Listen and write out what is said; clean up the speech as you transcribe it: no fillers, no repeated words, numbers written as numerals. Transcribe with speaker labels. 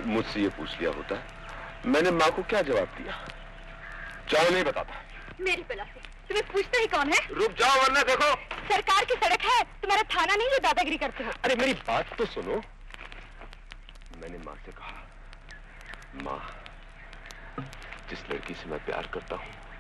Speaker 1: मुझसे ये पूछ लिया होता, मैंने माँ को क्या जवाब दिया? जाओ, नहीं बताता।
Speaker 2: मेरी बला से तुम्हें पूछता ही कौन है?
Speaker 1: रुक जाओ वरना देखो।
Speaker 2: सरकार की सड़क है, तुम्हारा थाना नहीं जो दादागिरी करते हो।
Speaker 1: अरे मेरी बात तो सुनो। मैंने माँ से कहा, माँ, जिस लड़की से मैं प्यार करता हूँ